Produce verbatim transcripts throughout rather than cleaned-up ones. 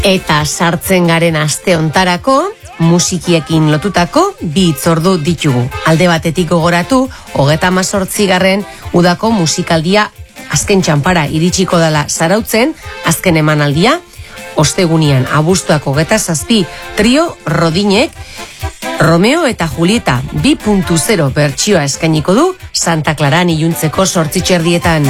Eta sartzen garen aste hontarako, musikiekin lotutako bi hitzordu ditugu. Alde batetik gogoratu, hogeita hamazortzigarren udako musikaldia azken txanpara iritsiko dela Zarautzen, azken emanaldia, ostegunian abuztuak hogeita zazpi trio Rodinek, Romeo eta Julieta bi puntu zero bertsioa eskainiko du Santa Claran iluntzeko zortzitxerdietan.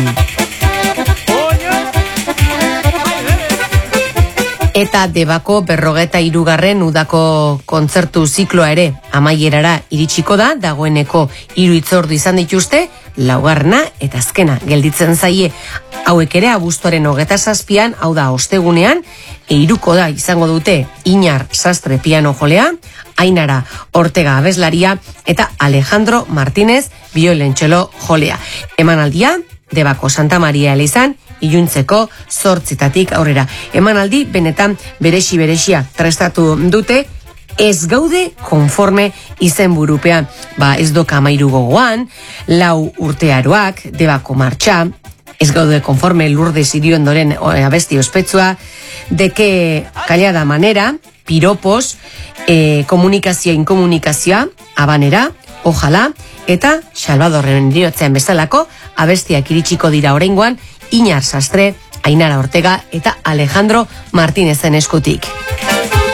Eta Debako berrogeta hirugarren udako kontzertu zikloa ere amaierara iritsiko da, dagoeneko hiru hitzordu izan dituzte, laugarrena eta azkena gelditzen zaie. Hauek ere abuztuaren hogeita zazpian, hau da ostegunean, eiruko da izango dute Iñar Sastre piano jolea, Ainara Ortega abeslaria eta Alejandro Martínez biolentxelo jolea. Emanaldia, Debako Santa Maria elizan, iluntzeko zortzitatik aurrera. Emanaldi benetan beresi beresia prestatu dute, ez gaude konforme izenburupean. Ba, ez doka amairu gogoan, lau urtearoak, Debako martxa, ez gaude konforme Lourdes Iriondoren abesti ospetsua, deke kallada manera, piropos, eh, komunikazioa inkomunikazioa, abanera, ojala, eta Salvadorren diotzean bezalako abestiak iritsiko dira oraingoan Iñar Sastre, Ainara Ortega eta Alejandro Martínezen eskutik.